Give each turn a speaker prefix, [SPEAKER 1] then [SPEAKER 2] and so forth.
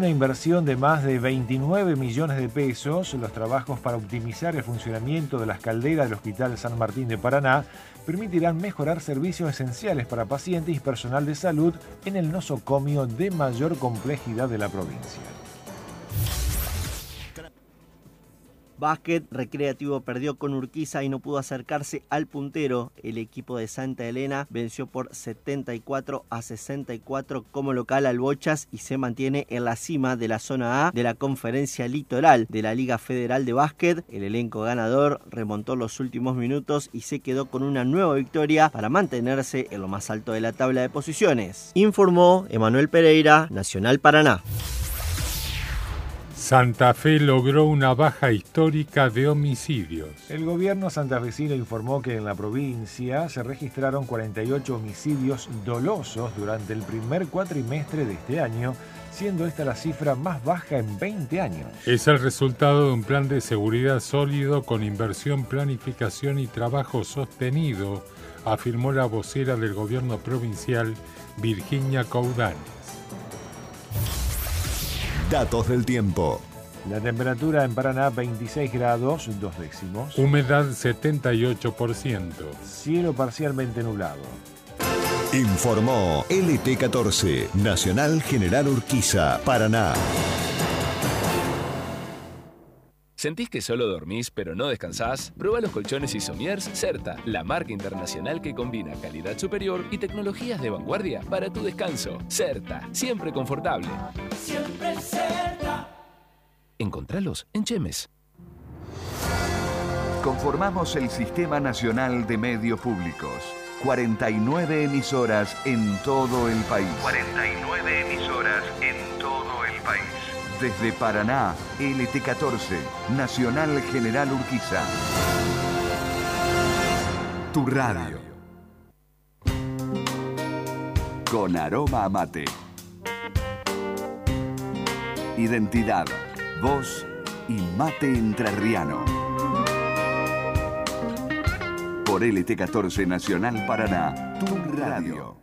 [SPEAKER 1] una inversión de más de 29 millones de pesos, los trabajos para optimizar el funcionamiento de las calderas del Hospital San Martín de Paraná permitirán mejorar servicios esenciales para pacientes y personal de salud en el nosocomio de mayor complejidad de la provincia.
[SPEAKER 2] Básquet Recreativo perdió con Urquiza y no pudo acercarse al puntero. El equipo de Santa Elena venció por 74-64 como local al Bochas y se mantiene en la cima de la zona A de la Conferencia Litoral de la Liga Federal de Básquet. El elenco ganador remontó los últimos minutos y se quedó con una nueva victoria para mantenerse en lo más alto de la tabla de posiciones. Informó Emanuel Pereira, Nacional Paraná.
[SPEAKER 3] Santa Fe logró una baja histórica de homicidios.
[SPEAKER 1] El gobierno santafesino informó que en la provincia se registraron 48 homicidios dolosos durante el primer cuatrimestre de este año, siendo esta la cifra más baja en 20 años.
[SPEAKER 3] Es el resultado de un plan de seguridad sólido con inversión, planificación y trabajo sostenido, afirmó la vocera del gobierno provincial, Virginia Coudanes.
[SPEAKER 4] Datos del tiempo.
[SPEAKER 1] La temperatura en Paraná 26 grados 2 décimos.
[SPEAKER 3] Humedad 78%.
[SPEAKER 1] Cielo parcialmente nublado.
[SPEAKER 4] Informó LT14, Nacional General Urquiza, Paraná.
[SPEAKER 5] ¿Sentís que solo dormís pero no descansás? Prueba los colchones Isomiers Certa, la marca internacional que combina calidad superior y tecnologías de vanguardia para tu descanso. Certa, siempre confortable.
[SPEAKER 6] Siempre Certa.
[SPEAKER 5] Encontralos en Chemes.
[SPEAKER 7] Conformamos el Sistema Nacional de Medios Públicos. 49 emisoras en todo el país. 49 emisoras en todo el país. Desde Paraná, LT14, Nacional General Urquiza. Tu radio. Con aroma a mate. Identidad, voz y mate entrerriano. Por LT14 Nacional Paraná, tu radio.